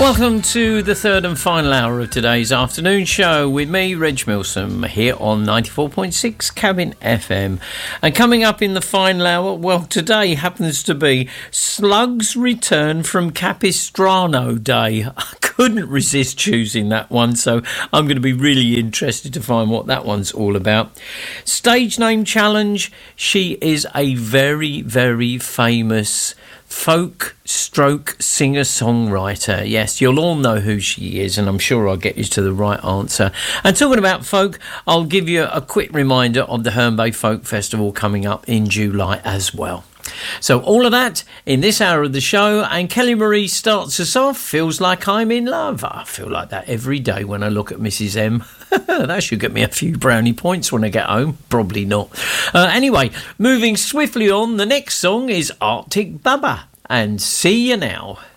Welcome to the third and final hour of today's afternoon show with me, Reg Milsom, here on 94.6 Cabin FM. And coming up in the final hour, well, today happens to be Slug's return from Capistrano Day. I couldn't resist choosing that one, so I'm going to be really interested to find what that one's all about. Stage name challenge. She is a very, very famous folk stroke singer-songwriter. Yes, you'll all know who she is, and I'm sure I'll get you to the right answer. And talking about folk, I'll give you a quick reminder of the Herne Bay Folk Festival coming up in July as well. So all of that in this hour of the show, and Kelly Marie starts us off, Feels Like I'm in Love. I feel like that every day when I look at Mrs M. That should get me a few brownie points when I get home. Probably not. Anyway, moving swiftly on, the next song is Arctic Bubba and See You Now.